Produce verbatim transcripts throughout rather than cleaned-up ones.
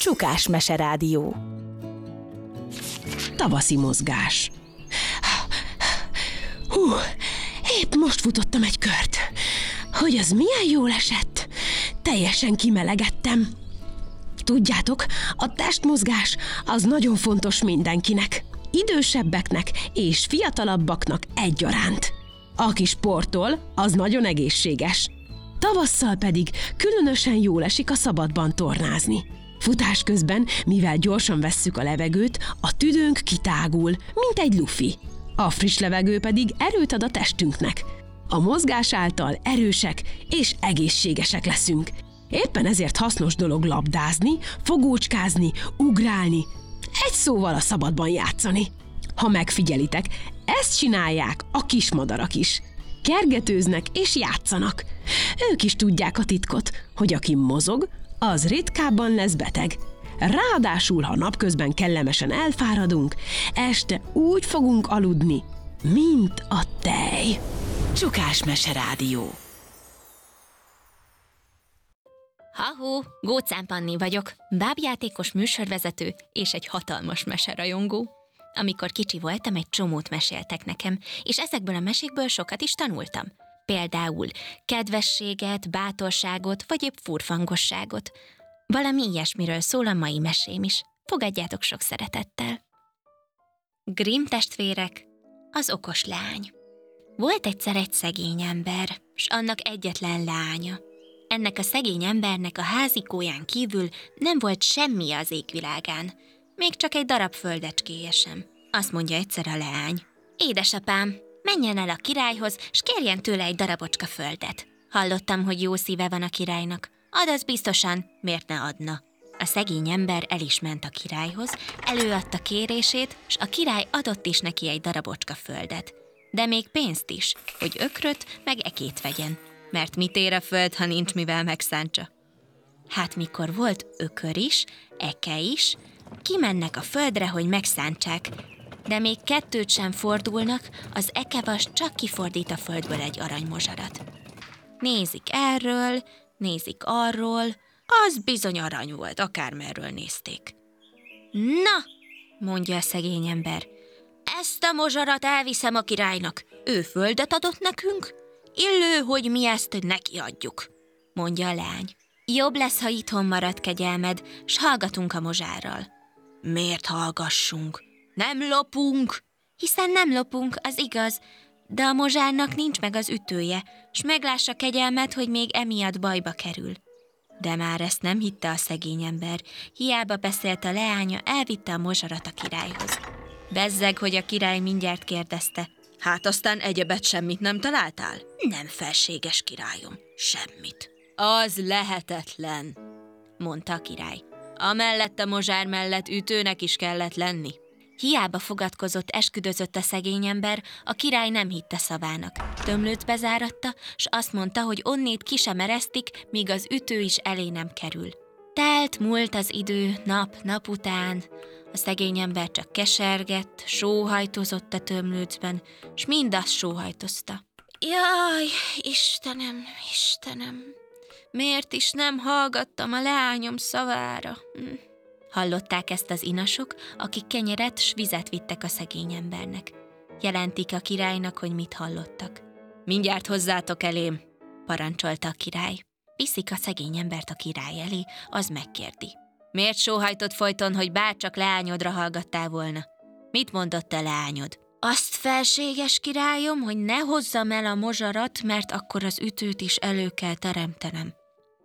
Csukás Meserádió. Tavaszi mozgás. Hú, épp most futottam egy kört. Hogy az milyen jól esett. Teljesen kimelegettem. Tudjátok, a testmozgás az nagyon fontos mindenkinek. Idősebbeknek és fiatalabbaknak egyaránt. Aki sportol, az nagyon egészséges. Tavasszal pedig különösen jól esik a szabadban tornázni. Futás közben, mivel gyorsan vesszük a levegőt, a tüdőnk kitágul, mint egy lufi. A friss levegő pedig erőt ad a testünknek. A mozgás által erősek és egészségesek leszünk. Éppen ezért hasznos dolog labdázni, fogócskázni, ugrálni, egy szóval a szabadban játszani. Ha megfigyelitek, ezt csinálják a kismadarak is. Kergetőznek és játszanak. Ők is tudják a titkot, hogy aki mozog, az ritkábban lesz beteg. Ráadásul, ha napközben kellemesen elfáradunk, este úgy fogunk aludni, mint a tej. Csukás Meserádió. Ha-hó, Gócán Panni vagyok, bábjátékos műsorvezető és egy hatalmas meserajongó. Amikor kicsi voltam, egy csomót meséltek nekem, és ezekből a mesékből sokat is tanultam. Például kedvességet, bátorságot, vagy épp furfangosságot. Valami ilyesmiről szól a mai mesém is. Fogadjátok sok szeretettel. Grimm testvérek, az okos lány. Volt egyszer egy szegény ember, s annak egyetlen lánya. Ennek a szegény embernek a házikóján kívül nem volt semmi az égvilágán, még csak egy darab földecskéje sem. Azt mondja egyszer a leány: édesapám, menjen el a királyhoz, s kérjen tőle egy darabocska földet. Hallottam, hogy jó szíve van a királynak. Ad az biztosan, miért ne adna? A szegény ember el is ment a királyhoz, előadta kérését, s a király adott is neki egy darabocska földet. De még pénzt is, hogy ökröt meg ekét vegyen. Mert mit ér a föld, ha nincs mivel megszántsa? Hát mikor volt ökör is, eke is, kimennek a földre, hogy megszántsák, de még kettőt sem fordulnak, az ekevas csak kifordít a földből egy aranymozsarat. Nézik erről, nézik arról, az bizony arany volt, akármerről nézték. Na, mondja a szegény ember, ezt a mozsarat elviszem a királynak, ő földet adott nekünk, illő, hogy mi ezt neki adjuk, mondja a lány. Jobb lesz, ha itthon marad kegyelmed, s hallgatunk a mozsárral. Miért hallgassunk? Nem lopunk! Hiszen nem lopunk, az igaz, de a mozsárnak nincs meg az ütője, s meglássa kegyelmet, hogy még emiatt bajba kerül. De már ezt nem hitte a szegény ember, hiába beszélt a leánya, elvitte a mozsarat a királyhoz. Bezzeg, hogy a király mindjárt kérdezte: hát aztán egyebet semmit nem találtál? Nem, felséges királyom, semmit. Az lehetetlen, mondta a király. Amellett a mozsár mellett ütőnek is kellett lenni. Hiába fogadkozott, esküdözött a szegény ember, a király nem hitte szavának. Tömlőt bezáratta, s azt mondta, hogy onnét ki sem eresztik, míg az ütő is elé nem kerül. Telt, múlt az idő, nap, nap után. A szegény ember csak kesergett, sóhajtozott a tömlőcben, s mindazt sóhajtozta. Jaj, Istenem, Istenem, miért is nem hallgattam a leányom szavára? Hm. Hallották ezt az inasok, akik kenyeret s vizet vittek a szegény embernek. Jelentik a királynak, hogy mit hallottak. Mindjárt hozzátok elém, parancsolta a király. Viszik a szegény embert a király elé, az megkérdi. Miért sóhajtott folyton, hogy bárcsak leányodra hallgattál volna? Mit mondott a leányod? Azt, felséges királyom, hogy ne hozzam el a mozsarat, mert akkor az ütőt is elő kell teremtenem.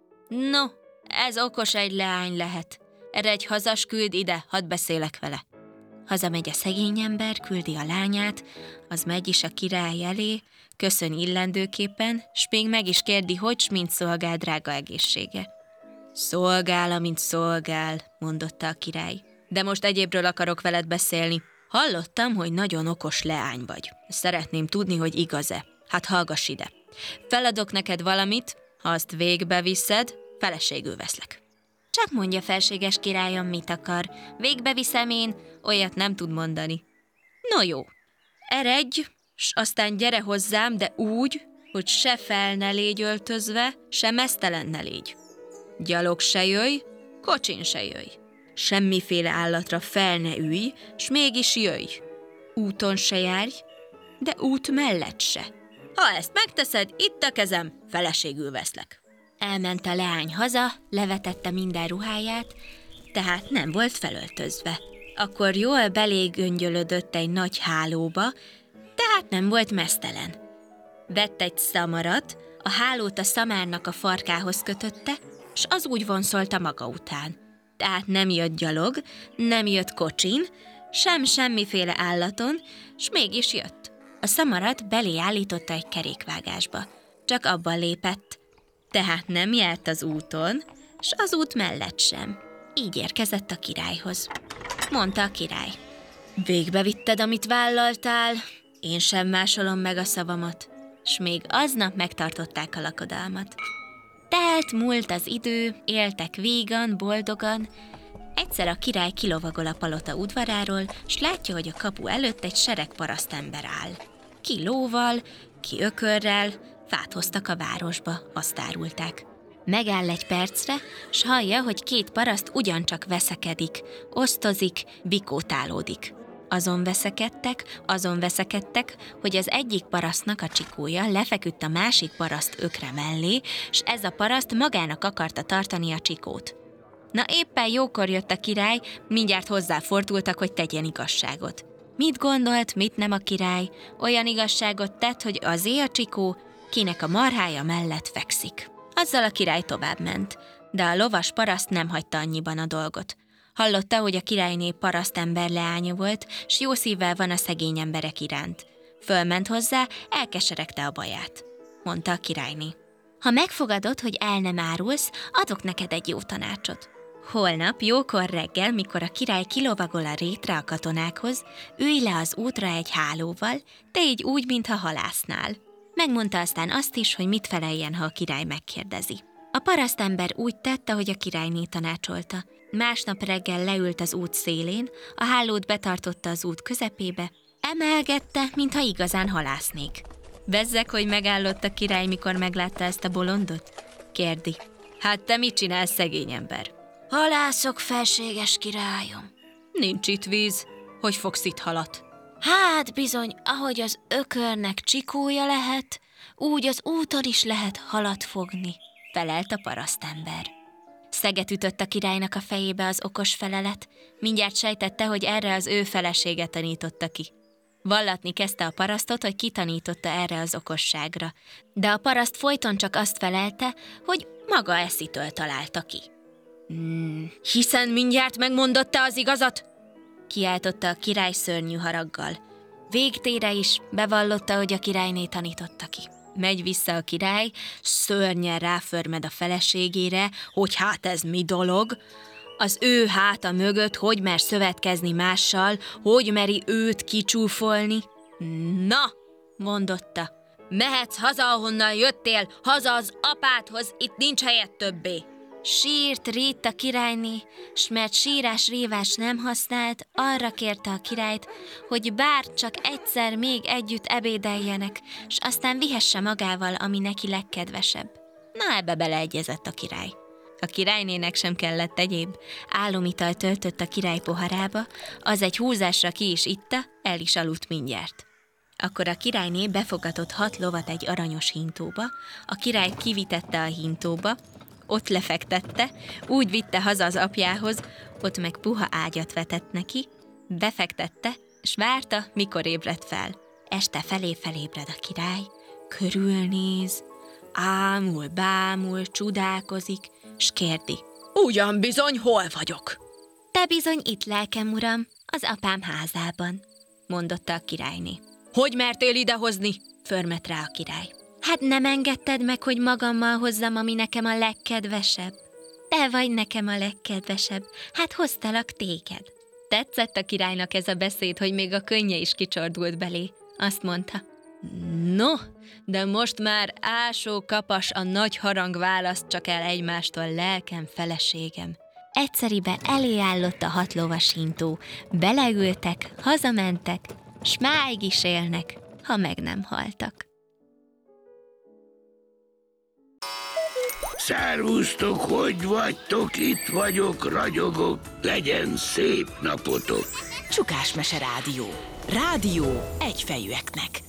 No, ez okos egy leány lehet. Erre egy hazas küld ide, hadd beszélek vele. Hazamegy a szegény ember, küldi a lányát, az megy is a király elé, köszön illendőképpen, s még meg is kérdi, hogy s mint szolgál drága egészsége. Szolgál, amint szolgál, mondotta a király. De most egyébről akarok veled beszélni. Hallottam, hogy nagyon okos leány vagy. Szeretném tudni, hogy igaz-e. Hát hallgass ide. Feladok neked valamit, ha azt végbe viszed, feleségül veszlek. Csak mondja, felséges királyom, mit akar. Végbe viszem én, olyat nem tud mondani. No jó, eredj, s aztán gyere hozzám, de úgy, hogy se fel ne légy öltözve, se meztelen ne légy. Gyalog se jöjj, kocsin se jöjj. semmiféle állatra fel ne ülj, s mégis jöjj. Úton se járj, de út mellett se. Ha ezt megteszed, itt a kezem, feleségül veszlek. Elment a leány haza, levetette minden ruháját, tehát nem volt felöltözve. Akkor jól belégöngyölödött egy nagy hálóba, tehát nem volt meztelen. Vett egy szamarat, a hálót a szamárnak a farkához kötötte, s az úgy vonszolta maga után. Tehát nem jött gyalog, nem jött kocsin, sem semmiféle állaton, s mégis jött. A szamarat belé állította egy kerékvágásba, csak abban lépett. Tehát nem járt az úton, s az út mellett sem. Így érkezett a királyhoz. Mondta a király: végbe vitted, amit vállaltál, én sem másolom meg a szavamat. S még aznap megtartották a lakodalmat. Telt múlt az idő, éltek vígan, boldogan. Egyszer a király kilovagol a palota udvaráról, s látja, hogy a kapu előtt egy sereg parasztember áll. Ki lóval, ki ökörrel, fát hoztak a városba, azt árulták. Megáll egy percre, s hallja, hogy két paraszt ugyancsak veszekedik, osztozik, bikótálódik. Azon veszekedtek, azon veszekedtek, hogy az egyik parasztnak a csikója lefeküdt a másik paraszt ökre mellé, s ez a paraszt magának akarta tartani a csikót. Na éppen jókor jött a király, mindjárt hozzáfordultak, hogy tegyen igazságot. Mit gondolt, mit nem a király? Olyan igazságot tett, hogy azé a csikó, kinek a marhája mellett fekszik. Azzal a király továbbment, de a lovas paraszt nem hagyta annyiban a dolgot. Hallotta, hogy a királyné parasztember leánya volt, s jó szívvel van a szegény emberek iránt. Fölment hozzá, elkeseregte a baját. Mondta a királyné: ha megfogadod, hogy el nem árulsz, adok neked egy jó tanácsot. Holnap, jókor reggel, mikor a király kilovagol a rétre a katonákhoz, ülj le az útra egy hálóval, te így úgy, mintha halásznál. Megmondta aztán azt is, hogy mit feleljen, ha a király megkérdezi. A parasztember úgy tette, hogy a királyné tanácsolta. Másnap reggel leült az út szélén, a hálót betartotta az út közepébe, emelgette, mintha igazán halásznék. Bezzeg, hogy megállott a király, mikor meglátta ezt a bolondot? Kérdi: hát te mit csinálsz, szegény ember? Halászok, felséges királyom. Nincs itt víz, hogy fogsz itt halat? Hát bizony, ahogy az ökörnek csikója lehet, úgy az úton is lehet halat fogni, felelt a parasztember. Szeget ütött a királynak a fejébe az okos felelet, mindjárt sejtette, hogy erre az ő felesége tanította ki. Vallatni kezdte a parasztot, hogy kitanította erre az okosságra, de a paraszt folyton csak azt felelte, hogy maga eszitől találta ki. Hmm, hiszen mindjárt megmondotta az igazat? Kiáltotta a király szörnyű haraggal. Végtére is bevallotta, hogy a királyné tanította ki. Megy vissza a király, szörnyen ráförmed a feleségére, hogy hát ez mi dolog, az ő háta mögött hogy mer szövetkezni mással, hogy meri őt kicsúfolni. Na, mondotta, mehetsz haza, ahonnan jöttél, haza az apádhoz, itt nincs helyed többé. Sírt, rítt a királyné, s mert sírás-rívás nem használt, arra kérte a királyt, hogy bár csak egyszer még együtt ebédeljenek, s aztán vihesse magával, ami neki legkedvesebb. Na, ebbe beleegyezett a király. A királynének sem kellett egyéb. Álomital töltött a király poharába, az egy húzásra ki is itta, el is aludt mindjárt. Akkor a királyné befogatott hat lovat egy aranyos hintóba, a király kivitette a hintóba, ott lefektette, úgy vitte haza az apjához, ott meg puha ágyat vetett neki, befektette, s várta, mikor ébredt fel. Este felé felébred a király, körülnéz, ámul, bámul, csodálkozik, s kérdi: ugyan bizony, hol vagyok? Te bizony itt, lelkem uram, az apám házában, mondotta a királyné. Hogy mertél idehozni? Förmet rá a király. Hát nem engedted meg, hogy magammal hozzam, ami nekem a legkedvesebb? Te vagy nekem a legkedvesebb, hát hoztalak téged. Tetszett a királynak ez a beszéd, hogy még a könnye is kicsordult belé. Azt mondta: no, de most már ásó kapas a nagy harang választ csak el egymástól, lelkem, feleségem. Egyszeriben elé állott a hat lovas hintó, beleültek, hazamentek, s máig is élnek, ha meg nem haltak. Szervusztok, hogy vagytok? Itt vagyok, ragyogok, legyen szép napotok. Csukás Mese Rádió. Rádió egyfejűeknek.